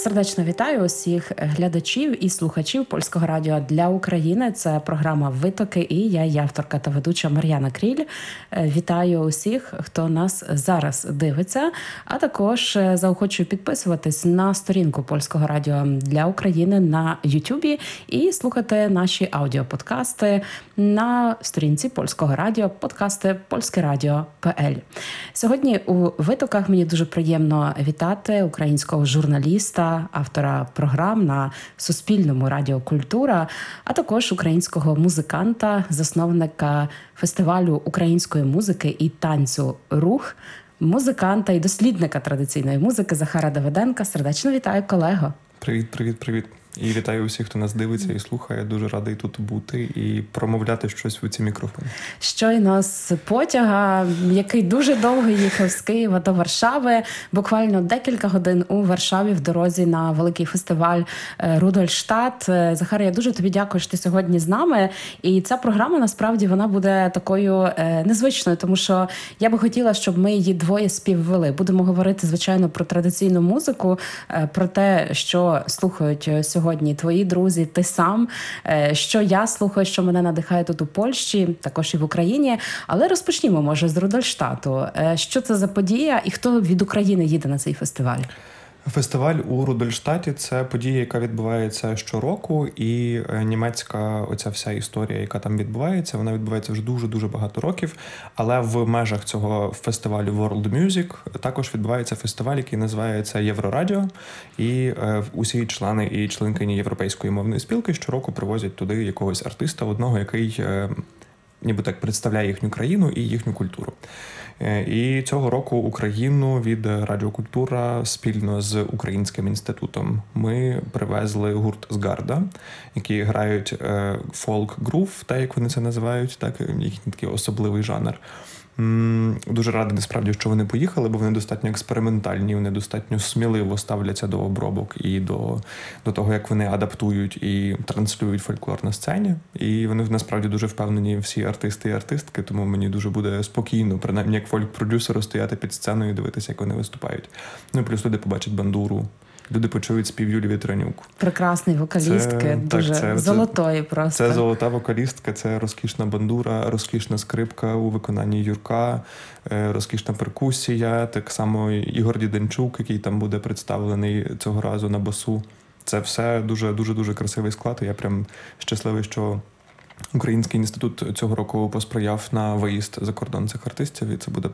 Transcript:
Сердечно вітаю усіх глядачів і слухачів Польського радіо для України. Це програма «Витоки» і я, її авторка та ведуча Мар'яна Кріль. Вітаю усіх, хто нас зараз дивиться, а також заохочую підписуватись на сторінку Польського радіо для України на Ютубі і слухати наші аудіоподкасти на сторінці Польського радіо, подкасти polskieradio.pl. Сьогодні у «Витоках» мені дуже приємно вітати українського журналіста, автора програм на Суспільному радіо «Культура», а також українського музиканта, засновника фестивалю української музики і танцю «Рух», музиканта і дослідника традиційної музики Захара Давиденка. Сердечно вітаю, колего. Привіт. І вітаю усіх, хто нас дивиться і слухає. Дуже радий тут бути і промовляти щось у ці мікрофони. Щойно з потяга, який дуже довго їхав з Києва до Варшави, буквально декілька годин у Варшаві в дорозі на великий фестиваль Рудольштат. Захар, я дуже тобі дякую, що ти сьогодні з нами. І ця програма, насправді, вона буде такою незвичною, тому що я би хотіла, щоб ми її двоє співвели. Будемо говорити, звичайно, про традиційну музику, про те, що слухають сьогодні твої друзі, ти сам, що я слухаю, що мене надихає тут у Польщі, також і в Україні. Але розпочнімо, може, з Рудольштату. Що це за подія і хто від України їде на цей фестиваль? Фестиваль у Рудольштаті – це подія, яка відбувається щороку, і німецька оця вся історія, яка там відбувається, вона відбувається вже дуже-дуже багато років, але в межах цього фестивалю World Music також відбувається фестиваль, який називається Єврорадіо, і усі члени і членкині Європейської мовної спілки щороку привозять туди якогось артиста, одного, який ніби так представляє їхню країну і їхню культуру. І цього року Україну від Радіо Культура спільно з Українським інститутом ми привезли гурт «Згарда», які грають фолк-грув, так як вони це називають, так, їхній такий особливий жанр. Дуже радий, насправді, що вони поїхали, бо вони достатньо експериментальні, вони достатньо сміливо ставляться до обробок і до того, як вони адаптують і транслюють фольклор на сцені. І вони, насправді, дуже впевнені всі артисти і артистки, тому мені дуже буде спокійно, принаймні, як фольк-продюсеру, стояти під сценою і дивитися, як вони виступають. Ну і плюс люди побачать бандуру. Люди почують спів Юлії Вітренюк. Прекрасний вокалістки, дуже золотої просто. Це золота вокалістка, це розкішна бандура, розкішна скрипка у виконанні Юрка, розкішна перкусія, так само Ігор Діденчук, який там буде представлений цього разу на басу. Це все дуже красивий склад, і я прям щасливий, що Український інститут цього року посприяв на виїзд за кордон цих артистів, і це буде